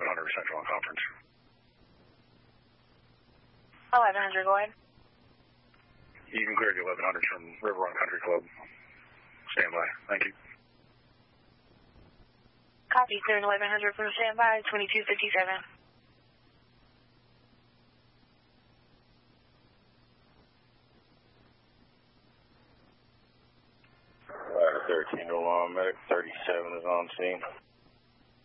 1100 Central on conference. 1100, go ahead. You can clear the 1100s from River Run Country Club. Stand by. Thank you. Copy, clearing 1100 from standby, 2257. 13 to alarm, medic 37 is on scene.